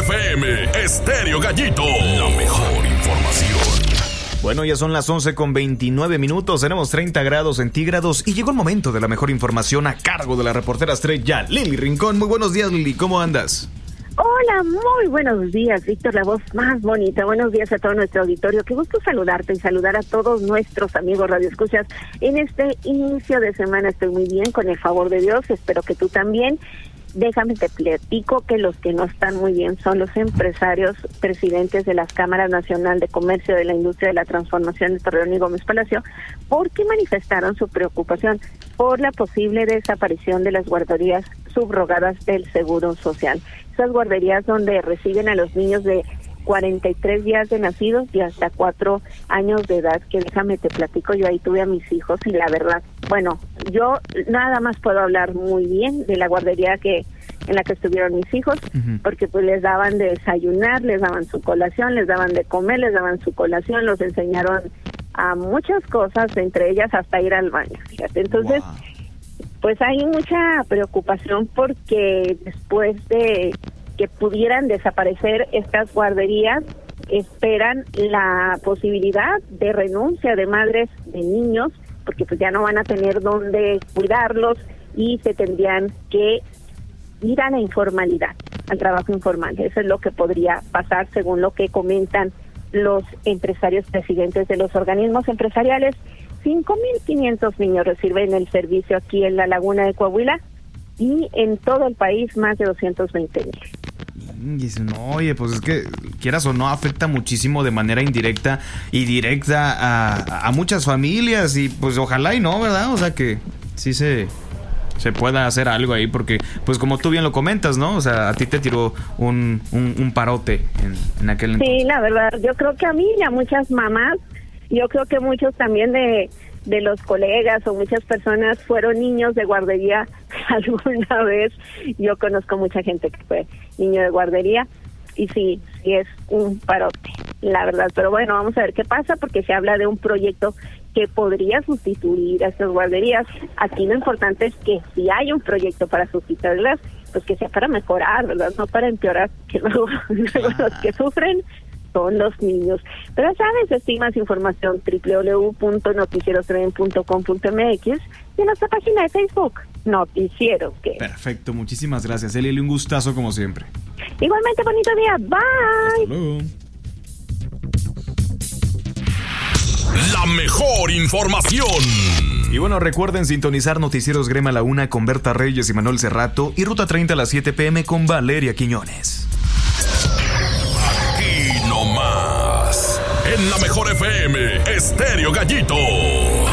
FM, Estéreo Gallito, la mejor información. Bueno, ya son las 11:29, tenemos 30 grados centígrados y llegó el momento de la mejor información a cargo de la reportera estrella Lili Rincón. Muy buenos días, Lili, ¿cómo andas? Hola, muy buenos días, Víctor, la voz más bonita. Buenos días a todo nuestro auditorio. Qué gusto saludarte y saludar a todos nuestros amigos radioescuchas en este inicio de semana. Estoy muy bien, con el favor de Dios, espero que tú también. Déjame te platico que los que no están muy bien son los empresarios presidentes de las Cámaras Nacional de Comercio de la Industria de la Transformación de Torreón y Gómez Palacio, porque manifestaron su preocupación por la posible desaparición de las guarderías subrogadas del Seguro Social. Esas guarderías donde reciben a los niños de 43 días de nacidos y hasta 4 años de edad, que déjame te platico, yo ahí tuve a mis hijos y la verdad, bueno, yo nada más puedo hablar muy bien de la guardería en la que estuvieron mis hijos, porque pues les daban de desayunar, les daban su colación, les daban de comer, les daban su colación, los enseñaron a muchas cosas, entre ellas hasta ir al baño, fíjate. Entonces, pues hay mucha preocupación porque después de que pudieran desaparecer estas guarderías, esperan la posibilidad de renuncia de madres de niños, porque pues ya no van a tener dónde cuidarlos y se tendrían que ir a la informalidad, al trabajo informal. Eso es lo que podría pasar según lo que comentan los empresarios presidentes de los organismos empresariales. 5,500 niños reciben el servicio aquí en la Laguna de Coahuila y en todo el país más de 220,000. No, oye, pues es que quieras o no afecta muchísimo de manera indirecta y directa a muchas familias y pues ojalá y no, ¿verdad? O sea que sí se pueda hacer algo ahí porque pues como tú bien lo comentas, ¿no? O sea, a ti te tiró un parote en aquel entonces. Sí, la verdad, yo creo que a mí y a muchas mamás, yo creo que muchos también de los colegas o muchas personas fueron niños de guardería alguna vez. Yo conozco mucha gente que fue niño de guardería y sí es un parote, la verdad. Pero bueno, vamos a ver qué pasa porque se habla de un proyecto que podría sustituir a estas guarderías. Aquí lo importante es que si hay un proyecto para sustituirlas, pues que sea para mejorar, ¿verdad? No para empeorar, que luego los que sufren son los niños. Pero sabes, si más información www.noticierostren.com.mx y en nuestra página de Facebook, Noticiero. Perfecto, muchísimas gracias, Eli, un gustazo como siempre. Igualmente, bonito día, bye. Hasta luego. La mejor información. Y bueno, recuerden sintonizar Noticieros Grema a la 1 con Berta Reyes y Manuel Cerrato y Ruta 30 a las 7 p.m. con Valeria Quiñones. Aquí nomás, en la mejor FM, Estéreo Gallito.